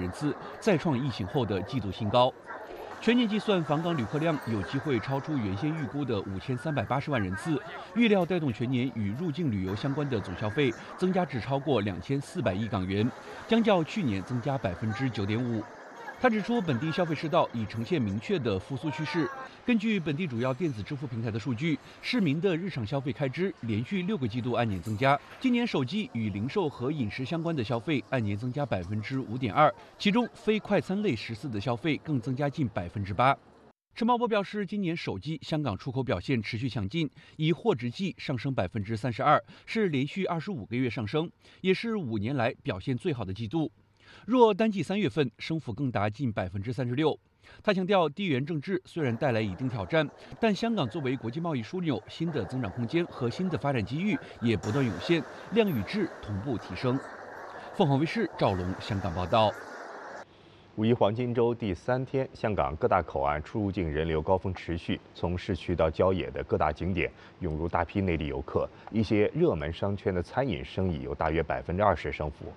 人次，再创疫情后的季度新高。全年计算，访港旅客量有机会超出原先预估的5380万人次，预料带动全年与入境旅游相关的总消费增加至超过2400亿港元，将较去年增加9.5%。他指出，本地消费市道已呈现明确的复苏趋势。根据本地主要电子支付平台的数据，市民的日常消费开支连续6个季度按年增加。今年首季与零售和饮食相关的消费按年增加5.2%，其中非快餐类食肆的消费更增加近8%。陈茂波表示，今年首季香港出口表现持续强劲，以货值计上升32%，是连续25个月上升，也是5年来表现最好的季度。若单季3月份，升幅更达近36%。他强调，地缘政治虽然带来一定挑战，但香港作为国际贸易枢纽，新的增长空间和新的发展机遇也不断涌现，量与质同步提升。凤凰卫视赵龙香港报道。 五一黄金周第3天，香港各大口岸出入境人流高峰持续，从市区到郊野的各大景点涌入大批内地游客，一些热门商圈的餐饮生意有大约20%升幅。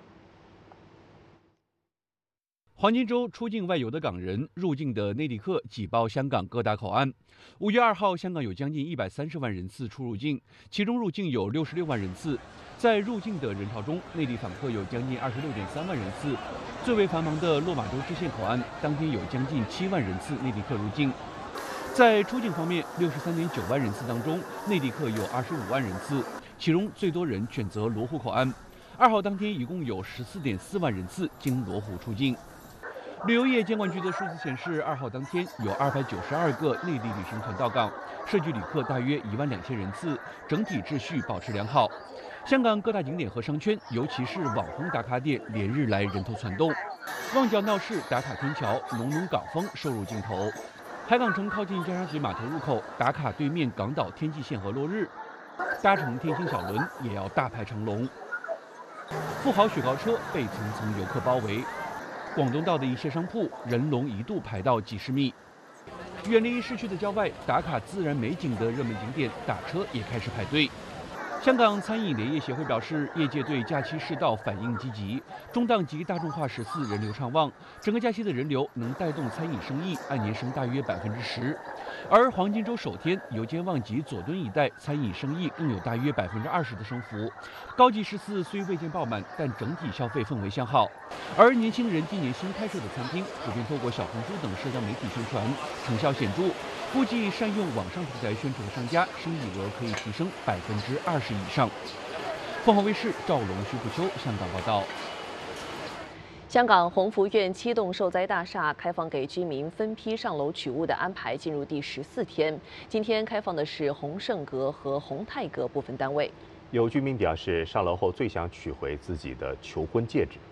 黄金周出境外游的港人、入境的内地客挤爆香港各大口岸。5月2号，香港有将近130万人次出入境，其中入境有66万人次。在入境的人潮中，内地访客有将近26.3万人次。最为繁忙的落马洲支线口岸，当天有将近7万人次内地客入境。在出境方面，63.9万人次当中，内地客有25万人次，其中最多人选择罗湖口岸。2号当天一共有14.4万人次经罗湖出境。旅游业监管局的数字显示，2号当天有292个内地旅行团到港，涉及旅客大约12000人次，整体秩序保持良好。香港各大景点和商圈，尤其是网红打卡点，连日来人头攒动。旺角闹市打卡天桥，浓浓港风收入镜头。海港城靠近尖沙咀码头入口打卡对面港岛天际线和落日，搭乘天星小轮也要大排长龙。富豪雪糕车被层层游客包围。广东道的一些商铺人龙一度排到几十米。远离市区的郊外，打卡自然美景的热门景点，打车也开始排队。香港餐饮联业协会表示，业界对假期市道反应积极，中档及大众化14人流畅旺，整个假期的人流能带动餐饮生意按年升大约10%。而黄金周首天，油尖旺及佐敦一带餐饮生意更有大约20%的升幅。高级14虽未见爆满，但整体消费氛围向好。而年轻人今年新开设的餐厅，普遍透过小红书等社交媒体宣传，成效显著。估计善用网上平台宣传的商家，生意额可以提升20%以上。凤凰卫视赵龙、徐福秋香港报道。 香港鸿福苑7栋受灾大厦开放给居民分批上楼取物的安排进入第14天。今天开放的是鸿盛阁和鸿泰阁部分单位。 有居民表示，上楼後最想取回自己的求婚戒指。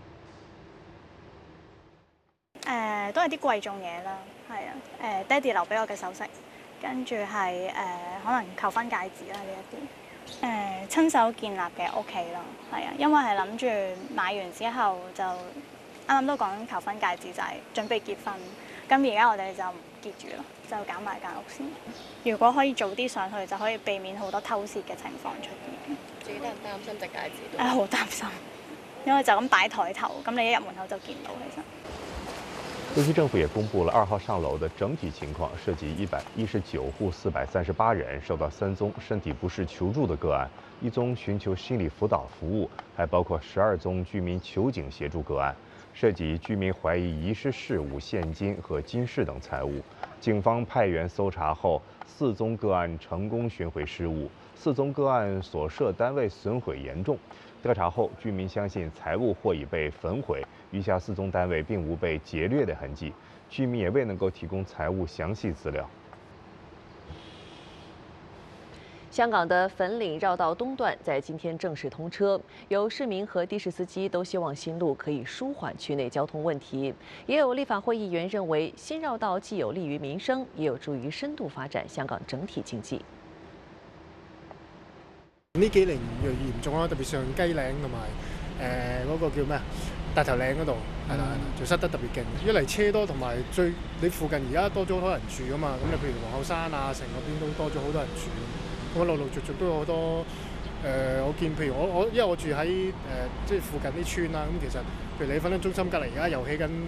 都係啲貴重嘢啦，係啊，爹哋留俾我嘅首飾，跟住係可能求婚戒指啦呢一啲，親手建立嘅屋企咯，係啊，因為係諗住買完之後就啱啱都講求婚戒指就係準備結婚，咁而家我哋就唔結住咯，就揀埋間屋先。如果可以早啲上去，就可以避免好多偷竊嘅情況出現。 自己擔唔擔心隻戒指？ 好擔心，因為就咁擺台頭，咁你一入門口就見到其實。 特区政府也公布了2號上樓的整體情況，涉及119戶438人受到3宗身體不適求助的個案，1宗尋求心理輔導服務，還包括12宗居民求警協助個案，涉及居民懷疑遺失事物、現金和金飾等財物。警方派員搜查後，4宗個案成功尋回失物，4宗個案所涉單位損毀嚴重。調查後，居民相信財物或已被焚毀，餘下4宗單位並無被劫掠的痕跡，居民也未能夠提供財物詳細資料。 香港的粉嶺繞道東段在今天正式通車，有市民和的士司機都希望新路可以舒緩區內交通問題。也有立法會議員認為，新繞道既有利於民生，也有助於深度發展香港整體經濟。 呢幾年越嚟越嚴重啦，特別上雞嶺同埋嗰個叫咩啊大頭嶺嗰度係啦，就塞得特別勁。一嚟車多，同埋你附近而家多咗好多人住噶嘛，咁你譬如皇后山啊，城嗰邊都多咗好多人住，咁陸陸續續都有好多我見譬如因為我住喺即係附近啲村啦，咁其實譬如你粉嶺中心隔離而家又起緊